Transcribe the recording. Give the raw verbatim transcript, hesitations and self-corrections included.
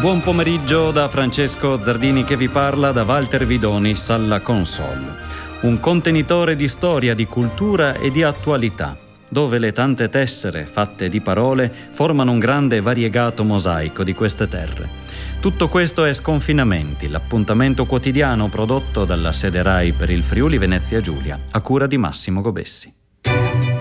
Buon pomeriggio da Francesco Zardini che vi parla, da Walter Vidonis alla console. Un contenitore di storia, di cultura e di attualità, dove le tante tessere fatte di parole formano un grande e variegato mosaico di queste terre. Tutto questo è Sconfinamenti, l'appuntamento quotidiano prodotto dalla sede Rai per il Friuli Venezia Giulia, a cura di Massimo Gobessi.